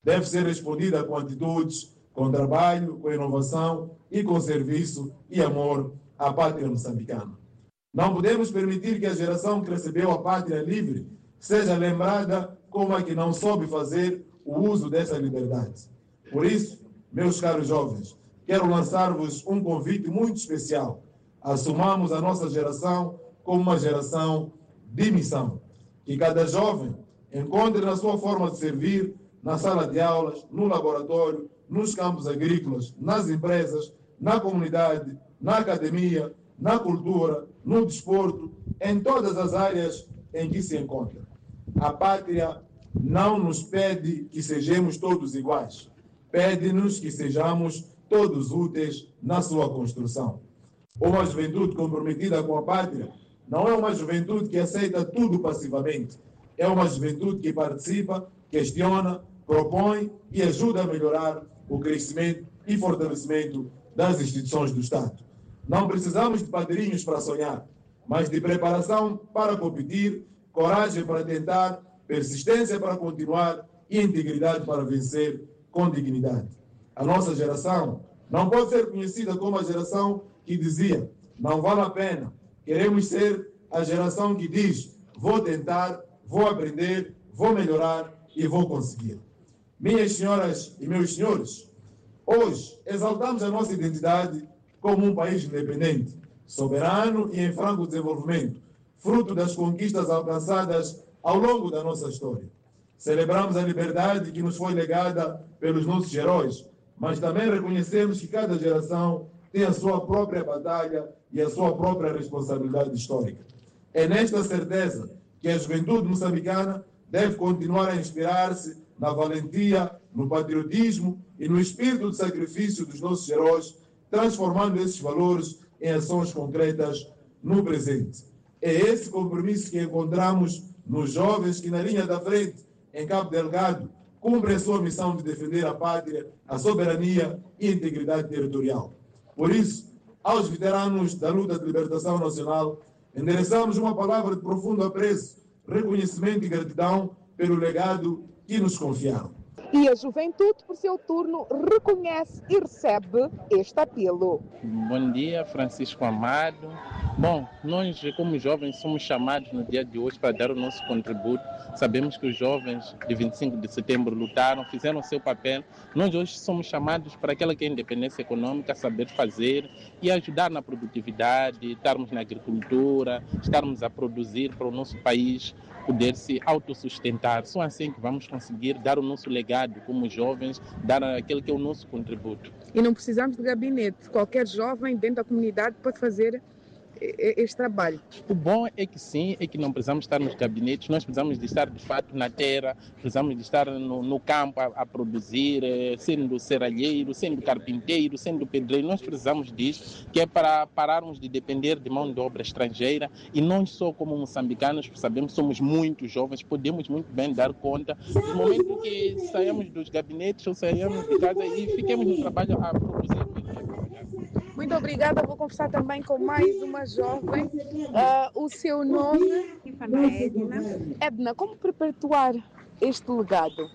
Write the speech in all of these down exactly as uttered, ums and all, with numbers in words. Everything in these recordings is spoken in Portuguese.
deve ser respondida com atitudes, com trabalho, com inovação e com serviço e amor à pátria moçambicana. Não podemos permitir que a geração que recebeu a pátria livre seja lembrada como a que não soube fazer o uso dessa liberdade. Por isso, meus caros jovens, quero lançar-vos um convite muito especial. Assumamos a nossa geração como uma geração de missão. Que cada jovem encontre na sua forma de servir, na sala de aulas, no laboratório, nos campos agrícolas, nas empresas, na comunidade, na academia, na cultura, no desporto, em todas as áreas em que se encontra. A pátria não nos pede que sejamos todos iguais, pede-nos que sejamos todos úteis na sua construção. Uma juventude comprometida com a pátria não é uma juventude que aceita tudo passivamente, é uma juventude que participa, questiona, propõe e ajuda a melhorar o crescimento e fortalecimento das instituições do Estado. Não precisamos de padrinhos para sonhar, mas de preparação para competir, coragem para tentar, persistência para continuar e integridade para vencer com dignidade. A nossa geração não pode ser conhecida como a geração que dizia, não vale a pena, queremos ser a geração que diz, vou tentar, vou aprender, vou melhorar e vou conseguir. Minhas senhoras e meus senhores, hoje exaltamos a nossa identidade como um país independente, soberano e em franco desenvolvimento, fruto das conquistas alcançadas ao longo da nossa história. Celebramos a liberdade que nos foi legada pelos nossos heróis, mas também reconhecemos que cada geração tem a sua própria batalha e a sua própria responsabilidade histórica. É nesta certeza que a juventude moçambicana deve continuar a inspirar-se na valentia, no patriotismo e no espírito de sacrifício dos nossos heróis, transformando esses valores em ações concretas no presente. É esse compromisso que encontramos nos jovens que, na linha da frente, em Cabo Delgado, cumprem a sua missão de defender a pátria, a soberania e a integridade territorial. Por isso, aos veteranos da luta de libertação nacional, endereçamos uma palavra de profundo apreço, reconhecimento e gratidão pelo legado que nos confiaram. E a juventude, por seu turno, reconhece e recebe este apelo. Bom dia, Francisco Amado. Bom, nós como jovens somos chamados no dia de hoje para dar o nosso contributo. Sabemos que os jovens de vinte e cinco de setembro lutaram, fizeram o seu papel. Nós hoje somos chamados para aquela que é a independência econômica, saber fazer e ajudar na produtividade, estarmos na agricultura, estarmos a produzir para o nosso país poder se autossustentar. Só assim que vamos conseguir dar o nosso legado como jovens, dar aquele que é o nosso contributo. E não precisamos de gabinete. Qualquer jovem dentro da comunidade pode fazer este trabalho. O bom é que sim, é que não precisamos estar nos gabinetes, nós precisamos de estar de fato na terra, precisamos de estar no, no campo a, a produzir, eh, sendo serralheiro, sendo carpinteiro, sendo pedreiro, nós precisamos disso, que é para pararmos de depender de mão de obra estrangeira e não só como moçambicanos, sabemos somos muito jovens, podemos muito bem dar conta do momento que saímos dos gabinetes ou saímos de casa e fiquemos no trabalho a produzir. Muito obrigada. Vou conversar também com mais uma jovem. Uh, o seu nome? Edna. Edna, como perpetuar este legado?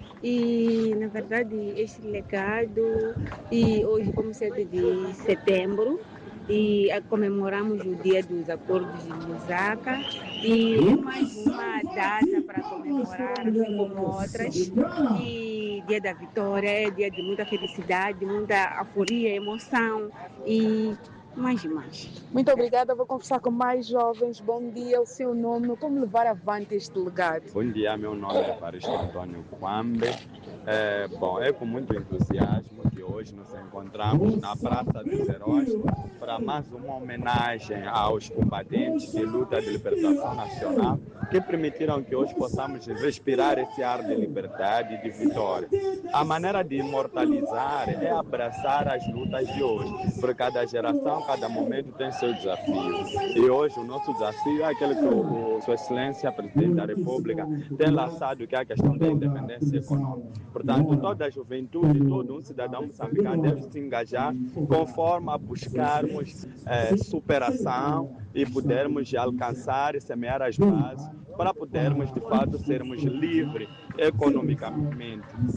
E, na verdade, este legado, e hoje, como sete de setembro, e comemoramos o Dia dos Acordos de Lusaka, e é mais uma data para comemorar, como outras, e Dia da Vitória, é dia de muita felicidade, muita euforia, emoção e mais e mais. Muito obrigada, vou conversar com mais jovens. Bom dia, o seu nome, como levar avante este legado? Bom dia, meu nome é Evaristo Antônio Kwambe. É, bom, é com muito entusiasmo que hoje nos encontramos na Praça dos Heróis para mais uma homenagem aos combatentes de luta de libertação nacional que permitiram que hoje possamos respirar esse ar de liberdade e de vitória. A maneira de imortalizar é abraçar as lutas de hoje, porque cada geração, cada momento tem seu desafio. E hoje o nosso desafio é aquele que o, o Sua Excelência, Presidente da República, tem lançado, que é a questão da independência econômica. Portanto, toda a juventude, todo um cidadão moçambicano deve se engajar conforme a buscarmos é, superação e podermos alcançar e semear as bases para podermos, de fato, sermos livres economicamente.